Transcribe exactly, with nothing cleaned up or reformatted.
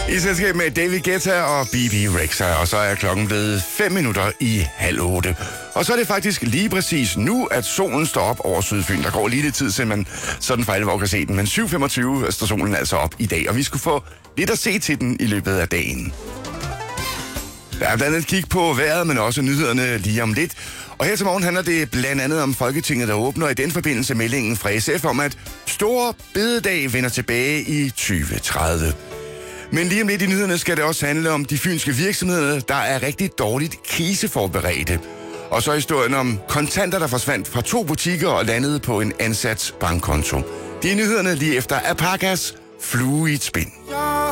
I selskab med David Guetta og B B Rexha, og så er klokken blevet fem minutter i halv otte. Og så er det faktisk lige præcis nu, at solen står op over Sydfyn. Der går lige lidt tid, til man sådan for alvor kan se den. Men syv femogtyve står solen altså op i dag, og vi skulle få lidt at se til den i løbet af dagen. Der er blandt andet kig på vejret, men også nyhederne lige om lidt. Og her til morgen handler det blandt andet om Folketinget, der åbner i den forbindelse meldingen fra S F om, at Store Bededag vender tilbage i tyve tredive. Men lige om lidt i nyhederne skal det også handle om de fynske virksomheder, der er rigtig dårligt kriseforberedte. Og så historien om kontanter, der forsvandt fra to butikker og landede på en ansats bankkonto. Det er nyhederne lige efter Alpacas Flue i et spind.